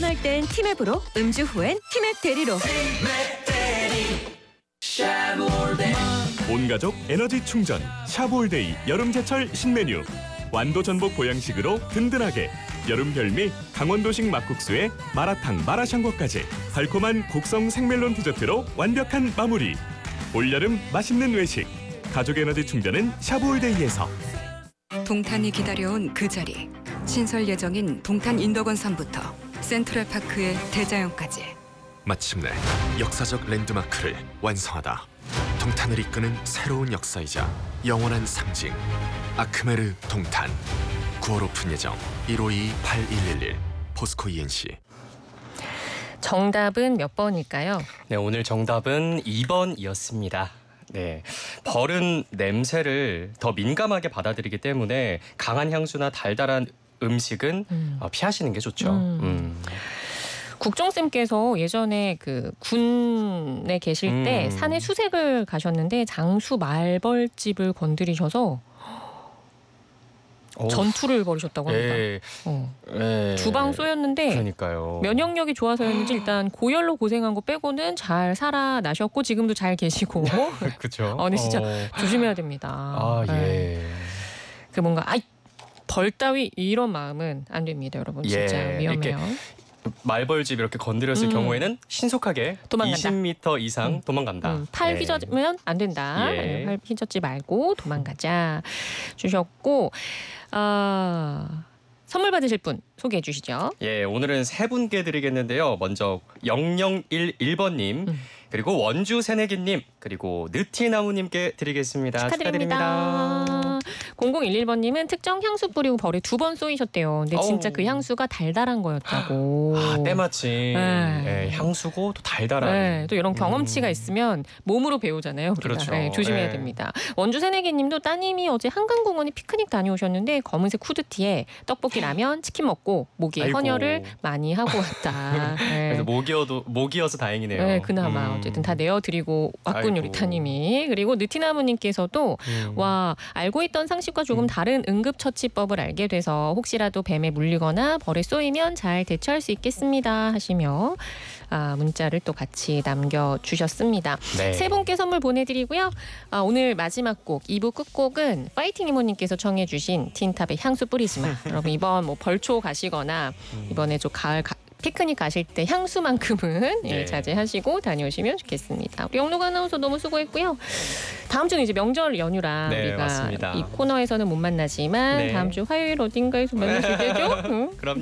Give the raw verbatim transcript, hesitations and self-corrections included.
심할 땐 티맵으로, 음주 후엔 티맵 대리로. 온가족 에너지 충전 샤브올데이 여름제철 신메뉴. 완도 전복 보양식으로 든든하게. 여름 별미 강원도식 막국수에 마라탕 마라샹궈까지 달콤한 곡성 생멜론 디저트로 완벽한 마무리. 올여름 맛있는 외식. 가족 에너지 충전은 샤브올데이에서. 동탄이 기다려온 그 자리. 신설 예정인 동탄 인덕원산부터 센트럴파크의 대자연까지. 마침내 역사적 랜드마크를 완성하다. 동탄을 이끄는 새로운 역사이자 영원한 상징. 아크메르 동탄. 구월 오픈 예정. 일오이 팔일일일. 포스코 이엔씨. 정답은 몇 번일까요? 네, 오늘 정답은 이 번이었습니다. 네, 벌은 냄새를 더 민감하게 받아들이기 때문에 강한 향수나 달달한 음식은 음. 피하시는 게 좋죠. 음. 음. 국종쌤께서 예전에 그 군에 계실 때 음. 산에 수색을 가셨는데 장수 말벌집을 건드리셔서 오. 전투를 벌이셨다고 합니다. 예. 어. 예. 두방 쏘였는데 그러니까요. 면역력이 좋아서였는지 일단 고열로 고생한 거 빼고는 잘 살아나셨고 지금도 잘 계시고. 그렇죠. 어, 근데 진짜 어. 조심해야 됩니다. 아, 예. 네. 그 뭔가 아이 벌 따위 이런 마음은 안 됩니다, 여러분. 진짜 예. 위험해요. 말벌집 이렇게 건드렸을 음. 경우에는 신속하게 도망간다. 이십 미터 이상 음. 도망간다. 음, 팔 예. 휘저으면 안 된다. 예. 팔 휘젓지 말고 도망가자 주셨고 아, 선물 받으실 분 소개해 주시죠. 예, 오늘은 세 분께 드리겠는데요. 먼저 영영일일 번님, 음. 그리고 원주 새내기님, 그리고 느티나무님께 드리겠습니다. 축하드립니다. 축하드립니다. 공공일일 번님은 특정 향수 뿌리고 벌에 두 번 쏘이셨대요. 근데 진짜 어우. 그 향수가 달달한 거였다고. 아, 때마침 네. 예, 향수고 또 달달한. 네, 또 이런 경험치가 음. 있으면 몸으로 배우잖아요. 우리가. 그렇죠. 네, 조심해야 네. 됩니다. 원주 새내기님도 따님이 어제 한강공원에 피크닉 다녀오셨는데 검은색 후드티에 떡볶이, 라면, 치킨 먹고 모기에 아이고. 헌혈을 많이 하고 왔다. 네. 그래서 모기어도 모기여서 다행이네요. 네, 그나마 음. 어쨌든 다 내어드리고 왔군요, 아이고. 리타님이. 그리고 느티나무님께서도 음. 와, 알고 있던 상식과 조금 음. 다른 응급처치법을 알게 돼서 혹시라도 뱀에 물리거나 벌에 쏘이면 잘 대처할 수 있겠습니다 하시며 아, 문자를 또 같이 남겨주셨습니다. 네. 세 분께 선물 보내드리고요. 아, 오늘 마지막 곡, 이 부 끝곡은 파이팅 이모님께서 청해 주신 틴탑의 향수 뿌리지 마. 여러분 이번 뭐 벌초 가시거나 이번에 좀 가을 가, 피크닉 가실 때 향수만큼은 예, 네. 자제하시고 다녀오시면 좋겠습니다. 우리 영록 아나운서 너무 수고했고요. 다음 주는 이제 명절 연휴라 네, 우리가 맞습니다. 이 코너에서는 못 만나지만 네. 다음 주 화요일 어딘가에서 만날 수 있겠죠? 응? 그럼